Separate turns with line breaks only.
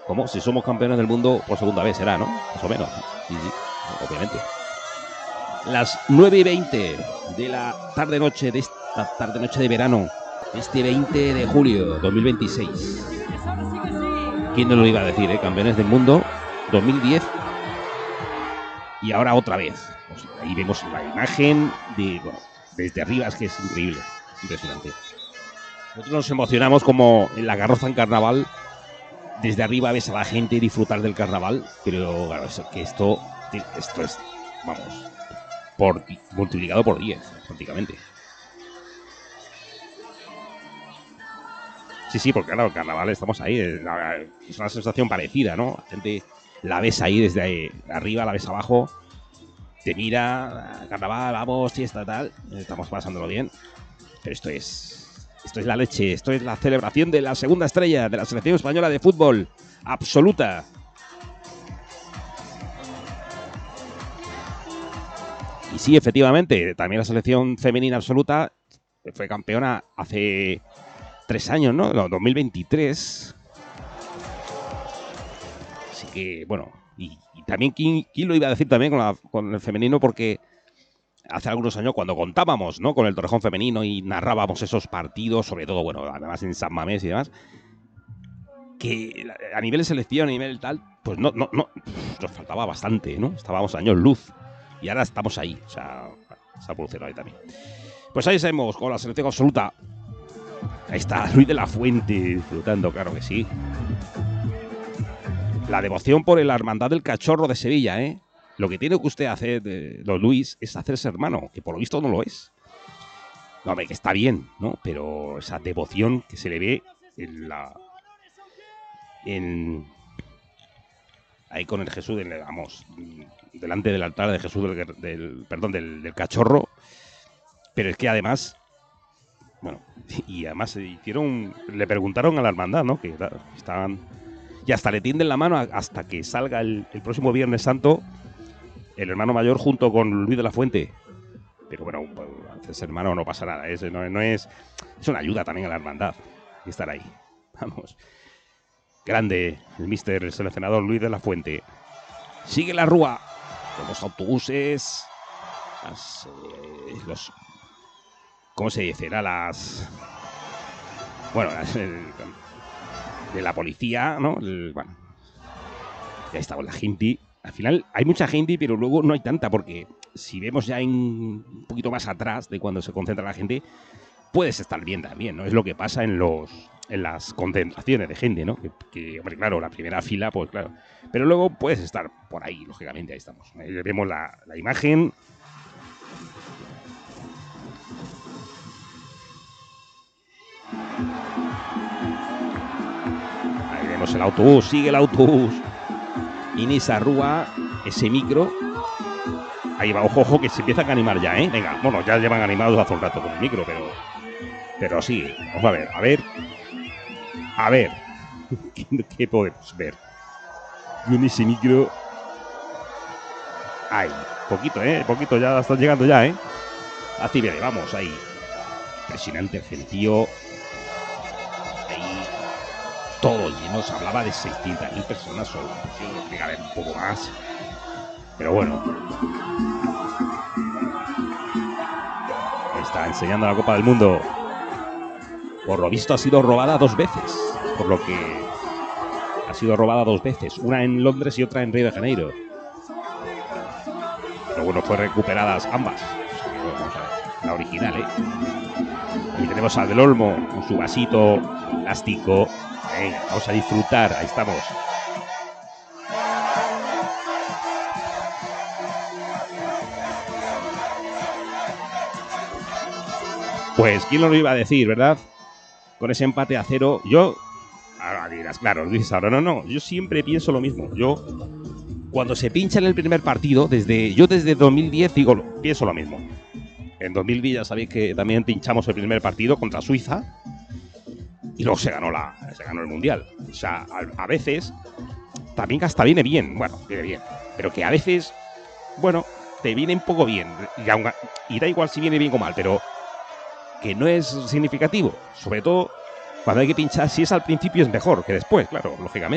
¿Cómo? Si somos campeones del mundo por segunda vez será, ¿no? Más o menos. Sí, obviamente. Las 9:20 de la tarde-noche de esta tarde-noche de verano, este 20 de julio 2026. ¿Quién nos lo iba a decir, Campeones del mundo 2010 y ahora otra vez. Pues ahí vemos la imagen de, bueno, desde arriba, es que es increíble, es impresionante. Nosotros nos emocionamos como en la carroza en carnaval. Desde arriba ves a la gente disfrutar del carnaval, pero claro, esto es, vamos, multiplicado por 10, prácticamente. Sí, porque claro, el carnaval estamos ahí, es una sensación parecida, ¿no? La gente la ves ahí desde ahí, arriba, la ves abajo, te mira, carnaval, vamos, fiesta, tal, estamos pasándolo bien, pero esto es la leche, esto es la celebración de la segunda estrella de la selección española de fútbol, absoluta. Y sí, efectivamente, también la selección femenina absoluta fue campeona hace 3 años, ¿no? 2023. Así que, bueno, y también, ¿quién lo iba a decir también con el femenino? Porque hace algunos años, cuando contábamos, ¿no?, con el Torrejón femenino y narrábamos esos partidos, sobre todo, bueno, además en San Mamés y demás, que a nivel de selección, a nivel tal, pues no, nos faltaba bastante, ¿no? Estábamos a años luz y ahora estamos ahí, o sea, se ha evolucionado ahí también. Pues ahí estamos con la selección absoluta. Ahí está Luis de la Fuente disfrutando, claro que sí. La devoción por la hermandad del cachorro de Sevilla, ¿eh? Lo que tiene que usted hacer, don Luis, es hacerse hermano, que por lo visto no lo es. No, hombre, que está bien, ¿no? Pero esa devoción que se le ve ahí con el Jesús, vamos, delante del altar de Jesús del cachorro. Pero es que además, bueno, y además le preguntaron a la hermandad, ¿no? Que estaban, y hasta le tienden la mano hasta que salga el próximo Viernes Santo el hermano mayor junto con Luis de la Fuente. Pero bueno, ese hermano no pasa nada, es una ayuda también a la hermandad estar ahí. Vamos. Grande el mister seleccionador Luis de la Fuente. Sigue la rúa con los autobuses, ¿cómo se dice? Bueno, de la policía, ¿no? Bueno, ya está con la gente. Al final hay mucha gente, pero luego no hay tanta, porque si vemos ya un poquito más atrás de cuando se concentra la gente, puedes estar bien también, ¿no? Es lo que pasa en las concentraciones de gente, ¿no? Que, hombre, claro, la primera fila, pues claro. Pero luego puedes estar por ahí, lógicamente, ahí estamos. Ahí vemos la imagen. Ahí vemos el autobús, sigue el autobús. Inés Rúa, ese micro. Ahí va, ojo, que se empiezan a animar ya, ¿eh? Venga, bueno, ya llevan animados hace un rato con el micro, pero sí, vamos a ver. ¿Qué podemos ver? Con ese micro. Ahí, poquito, ya están llegando ya, ¿eh? Así viene, vamos, ahí. Impresionante el gentío. Ahí, todo lleno, se hablaba de 600.000 personas solo. Llega a ver un poco más. Pero bueno. Está enseñando la Copa del Mundo. Por lo visto ha sido robada 2 veces. Por lo que ha sido robada 2 veces. Una en Londres y otra en Río de Janeiro. Pero bueno, fue recuperadas ambas. Vamos a ver, la original, ¿eh? Y tenemos a Del Olmo con su vasito plástico. Venga, vamos a disfrutar. Ahí estamos. Pues, ¿quién lo iba a decir, verdad? Con ese empate a 0, ahora dirás, claro, dices ahora, no, yo siempre pienso lo mismo. Yo, cuando se pincha en el primer partido, desde 2010 pienso lo mismo. En 2010 ya sabéis que también pinchamos el primer partido contra Suiza y luego se ganó el Mundial. O sea, a veces también hasta viene bien, pero que a veces, bueno, te viene un poco bien. Y da igual si viene bien o mal, pero que no es significativo. Sobre todo cuando hay que pinchar, si es al principio es mejor que después, claro, lógicamente.